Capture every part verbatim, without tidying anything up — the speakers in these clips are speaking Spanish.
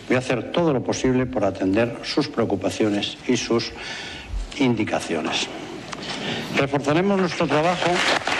Voy a hacer todo lo posible por atender sus preocupaciones y sus indicaciones. Reforzaremos nuestro trabajo.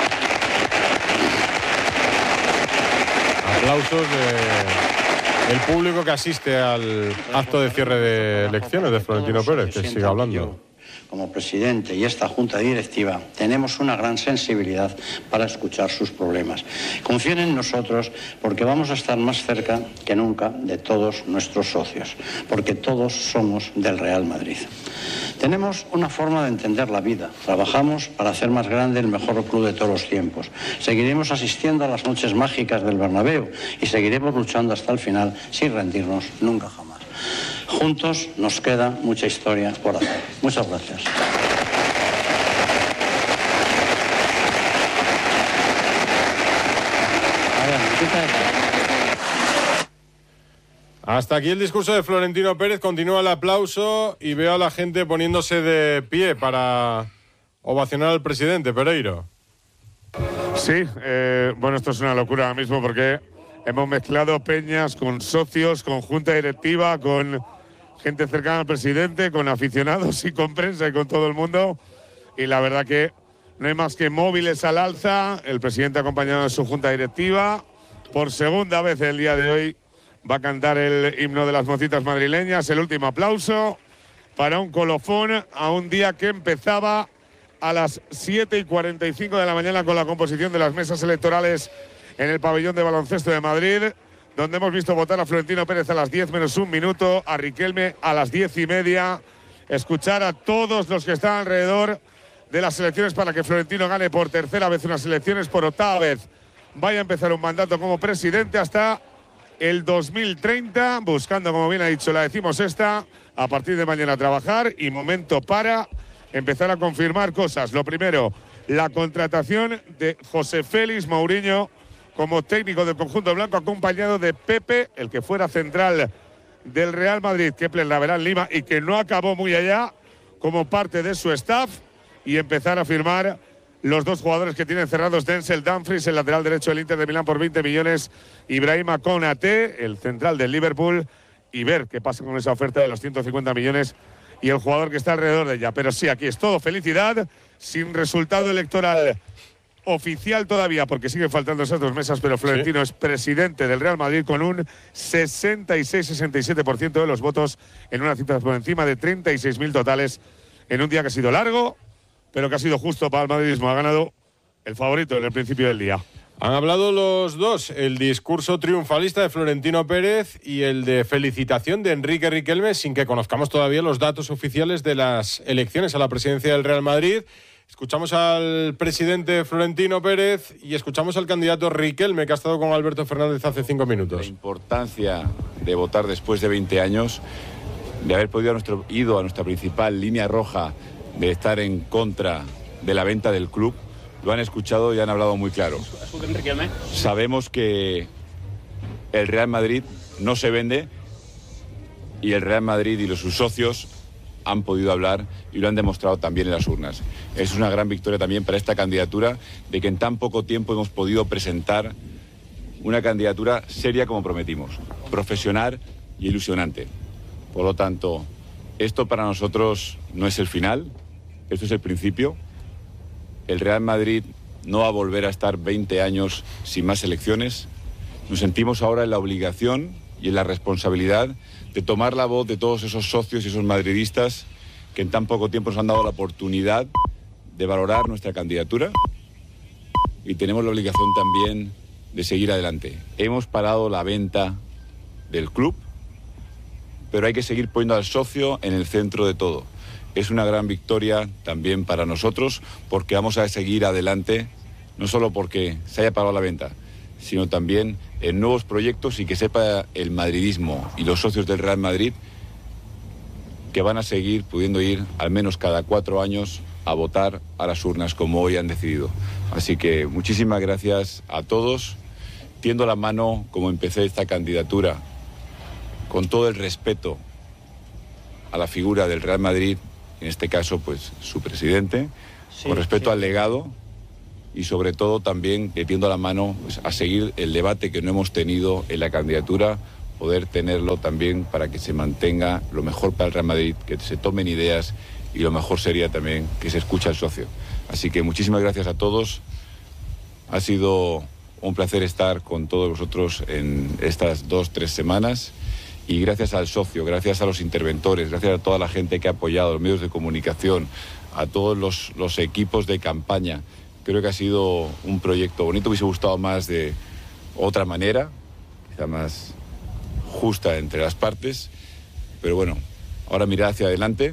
Aplausos del público que asiste al acto de cierre de elecciones de Florentino Pérez, que sigue hablando. Como presidente y esta junta directiva tenemos una gran sensibilidad para escuchar sus problemas. Confíen en nosotros porque vamos a estar más cerca que nunca de todos nuestros socios, porque todos somos del Real Madrid. Tenemos una forma de entender la vida. Trabajamos para hacer más grande el mejor club de todos los tiempos. Seguiremos asistiendo a las noches mágicas del Bernabéu y seguiremos luchando hasta el final sin rendirnos nunca jamás. Juntos nos queda mucha historia por hacer. Muchas gracias. Hasta aquí el discurso de Florentino Pérez. Continúa el aplauso y veo a la gente poniéndose de pie para ovacionar al presidente. Pereiro. Sí, eh, bueno, esto es una locura ahora mismo porque hemos mezclado peñas con socios, con junta directiva, con gente cercana al presidente, con aficionados y con prensa y con todo el mundo. Y la verdad que no hay más que móviles al alza. El presidente acompañado de su junta directiva. Por segunda vez el día de hoy va a cantar el himno de las mocitas madrileñas. El último aplauso para un colofón a un día que empezaba a las siete y cuarenta y cinco de la mañana con la composición de las mesas electorales en el pabellón de baloncesto de Madrid, donde hemos visto votar a Florentino Pérez a las diez menos un minuto, a Riquelme a las diez y media, escuchar a todos los que están alrededor de las elecciones para que Florentino gane por tercera vez unas elecciones, por octava vez vaya a empezar un mandato como presidente hasta el dos mil treinta, buscando, como bien ha dicho, la decimosexta, a partir de mañana a trabajar y momento para empezar a confirmar cosas. Lo primero, la contratación de José Félix Mourinho como técnico del conjunto blanco, acompañado de Pepe, el que fuera central del Real Madrid, Kepler Laverán Lima, y que no acabó muy allá, como parte de su staff, y empezar a firmar los dos jugadores que tienen cerrados, Denzel Dumfries, el lateral derecho del Inter de Milán por veinte millones, Ibrahima Konaté, el central del Liverpool, y ver qué pasa con esa oferta de los ciento cincuenta millones y el jugador que está alrededor de ella. Pero sí, aquí es todo felicidad, sin resultado electoral oficial todavía, porque siguen faltando esas dos mesas, pero Florentino sí es presidente del Real Madrid con un sesenta y seis a sesenta y siete por ciento de los votos en una cifra por encima de treinta y seis mil totales en un día que ha sido largo, pero que ha sido justo para el madridismo. Ha ganado el favorito en el principio del día. Han hablado los dos, el discurso triunfalista de Florentino Pérez y el de felicitación de Enrique Riquelme, sin que conozcamos todavía los datos oficiales de las elecciones a la presidencia del Real Madrid. Escuchamos al presidente Florentino Pérez y escuchamos al candidato Riquelme, que ha estado con Alberto Fernández hace cinco minutos. La importancia de votar después de veinte años, de haber podido a nuestro, ido a nuestra principal línea roja, de estar en contra de la venta del club, lo han escuchado y han hablado muy claro. Sabemos que el Real Madrid no se vende y el Real Madrid y los, sus socios han podido hablar y lo han demostrado también en las urnas. Es una gran victoria también para esta candidatura, de que en tan poco tiempo hemos podido presentar una candidatura seria como prometimos, profesional y ilusionante. Por lo tanto, esto para nosotros no es el final, esto es el principio. El Real Madrid no va a volver a estar veinte años sin más elecciones. Nos sentimos ahora en la obligación y en la responsabilidad de tomar la voz de todos esos socios y esos madridistas que en tan poco tiempo nos han dado la oportunidad de valorar nuestra candidatura, y tenemos la obligación también de seguir adelante. Hemos parado la venta del club, pero hay que seguir poniendo al socio en el centro de todo. Es una gran victoria también para nosotros, porque vamos a seguir adelante, no solo porque se haya parado la venta, sino también en nuevos proyectos, y que sepa el madridismo y los socios del Real Madrid que van a seguir pudiendo ir al menos cada cuatro años a votar a las urnas como hoy han decidido. Así que muchísimas gracias a todos. Tiendo la mano como empecé esta candidatura, con todo el respeto a la figura del Real Madrid, en este caso pues su presidente, sí, con respeto sí. al legado, y sobre todo también que tiendo la mano pues, a seguir el debate que no hemos tenido en la candidatura poder tenerlo también para que se mantenga lo mejor para el Real Madrid, que se tomen ideas y lo mejor sería también que se escuche al socio. Así que muchísimas gracias a todos. Ha sido un placer estar con todos vosotros en estas dos, tres semanas y gracias al socio, gracias a los interventores, gracias a toda la gente que ha apoyado, los medios de comunicación, a todos los, los equipos de campaña. Creo que ha sido un proyecto bonito, me hubiese gustado más de otra manera, quizá más justa entre las partes, pero bueno, ahora mirar hacia adelante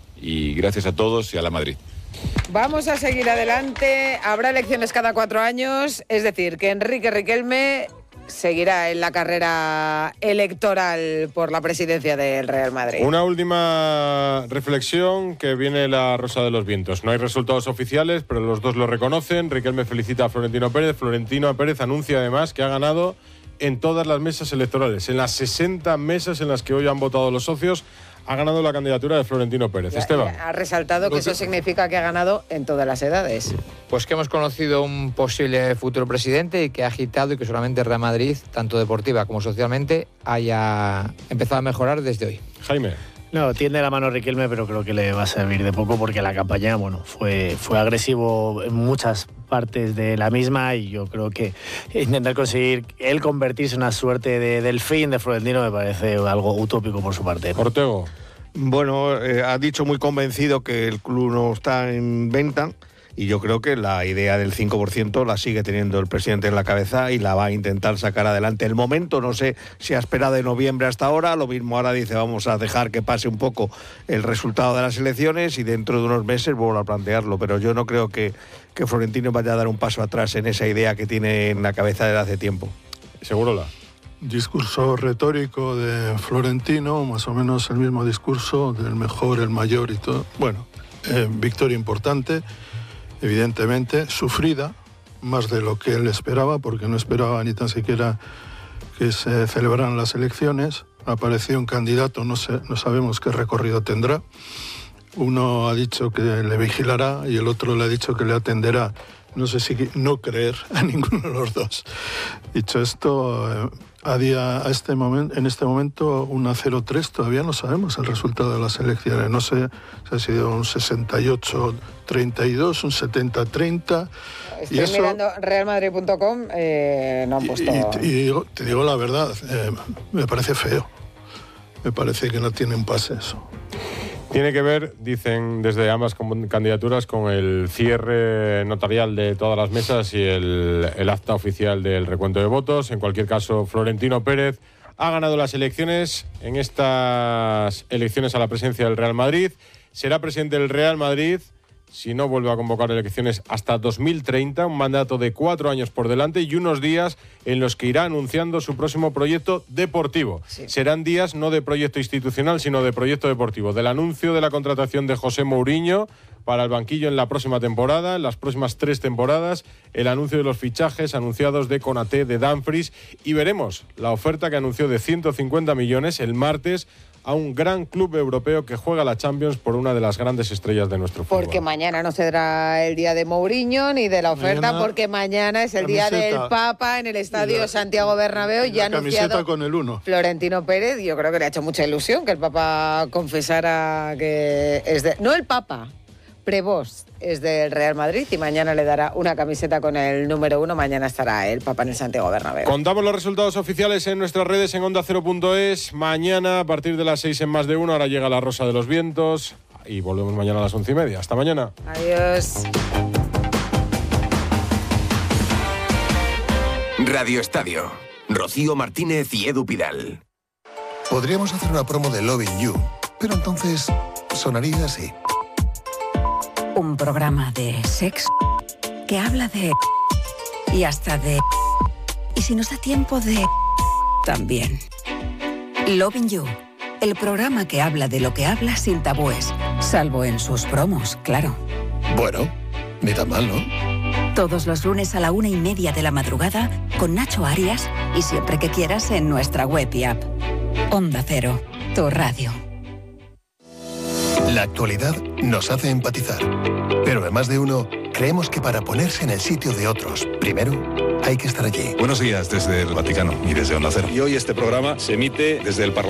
y gracias a todos y a la Madrid. Vamos a seguir adelante, habrá elecciones cada cuatro años, es decir, que Enrique Riquelme seguirá en la carrera electoral por la presidencia del Real Madrid. Una última reflexión que viene la Rosa de los Vientos. No hay resultados oficiales, pero los dos lo reconocen. Riquelme felicita a Florentino Pérez. Florentino Pérez anuncia además que ha ganado en todas las mesas electorales, en las sesenta mesas en las que hoy han votado los socios. Ha ganado la candidatura de Florentino Pérez. Ya, Esteban. ya ha resaltado que eso significa que ha ganado en todas las edades. Pues que hemos conocido un posible futuro presidente y que ha agitado y que solamente Real Madrid, tanto deportiva como socialmente, haya empezado a mejorar desde hoy. Jaime. No, tiende la mano Riquelme, pero creo que le va a servir de poco porque la campaña, bueno, fue, fue agresivo en muchas partes de la misma y yo creo que intentar conseguir él convertirse en una suerte de delfín de Florentino me parece algo utópico por su parte. Ortego. Bueno, eh, ha dicho muy convencido que el club no está en venta y yo creo que la idea del cinco por ciento la sigue teniendo el presidente en la cabeza y la va a intentar sacar adelante. El momento, no sé si ha esperado de noviembre hasta ahora, lo mismo ahora dice vamos a dejar que pase un poco el resultado de las elecciones y dentro de unos meses vuelvo a plantearlo, pero yo no creo que, que Florentino vaya a dar un paso atrás en esa idea que tiene en la cabeza desde hace tiempo. Segurola. Discurso retórico de Florentino, más o menos el mismo discurso del mejor, el mayor y todo. Bueno, eh, victoria importante, evidentemente sufrida, más de lo que él esperaba, porque no esperaba ni tan siquiera que se celebraran las elecciones. Apareció un candidato, no sé, no sabemos qué recorrido tendrá. Uno ha dicho que le vigilará y el otro le ha dicho que le atenderá. No sé si no creer a ninguno de los dos. Dicho esto, a día, a este momento, en este momento una cero tres, todavía no sabemos el resultado de las elecciones. No sé si ha sido un sesenta y ocho treinta y dos, un setenta treinta. Estoy y eso, mirando real madrid punto com, eh, no han puesto... Y, y, y digo, te digo la verdad, eh, me parece feo. Me parece que no tiene un pase eso. Tiene que ver, dicen desde ambas candidaturas, con el cierre notarial de todas las mesas y el, el acta oficial del recuento de votos. En cualquier caso, Florentino Pérez ha ganado las elecciones en estas elecciones a la presidencia del Real Madrid. Será presidente del Real Madrid si no vuelve a convocar elecciones hasta dos mil treinta, un mandato de cuatro años por delante y unos días en los que irá anunciando su próximo proyecto deportivo. Sí. Serán días no de proyecto institucional, sino de proyecto deportivo. Del anuncio de la contratación de José Mourinho para el banquillo en la próxima temporada, en las próximas tres temporadas, el anuncio de los fichajes anunciados de Konaté, de Dumfries, y veremos la oferta que anunció de ciento cincuenta millones el martes a un gran club europeo que juega la Champions por una de las grandes estrellas de nuestro fútbol. Porque mañana no será el día de Mourinho ni de la oferta, mañana, porque mañana es el camiseta, día del Papa en el estadio la, Santiago Bernabéu. Y ya ha anunciado con el uno. Florentino Pérez. Yo creo que le ha hecho mucha ilusión que el Papa confesara que es de... No el Papa, Prevost es del Real Madrid y mañana le dará una camiseta con el número uno. Mañana estará el Papa en el Santiago Bernabéu. Contamos los resultados oficiales en nuestras redes en onda cero punto es. Mañana a partir de las seis en Más de Uno. Ahora llega la Rosa de los Vientos y volvemos mañana a las once y media. Hasta mañana. Adiós. Radio Estadio. Rocío Martínez y Edu Pidal. Podríamos hacer una promo de Loving You, pero entonces sonaría así. Un programa de sexo que habla de... y hasta de... y si nos da tiempo de... también. Loving You, el programa que habla de lo que habla sin tabúes, salvo en sus promos, claro. Bueno, ni tan mal, ¿no? Todos los lunes a la una y media de la madrugada con Nacho Arias y siempre que quieras en nuestra web y app. Onda Cero, tu radio. La actualidad nos hace empatizar, pero en Más de Uno Creemos que para ponerse en el sitio de otros, primero hay que estar allí. Buenos días desde el Vaticano y desde Onda Cero. Y hoy este programa se emite desde el Parlamento.